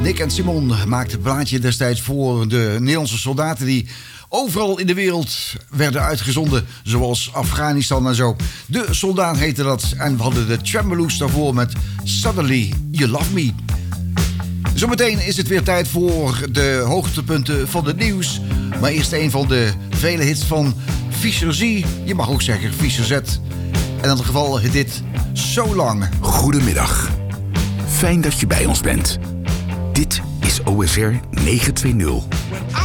Nick en Simon maakten het plaatje destijds voor de Nederlandse soldaten die overal in de wereld werden uitgezonden, zoals Afghanistan en zo. De Soldaat heette dat en we hadden de Tremoloos daarvoor met Suddenly You Love Me. Zometeen is het weer tijd voor de hoogtepunten van het nieuws. Maar eerst een van de vele hits van Fischer Z. Je mag ook zeggen Fischer Z. En in het geval dit So Long. Goedemiddag. Fijn dat je bij ons bent. Dit is OSR 920.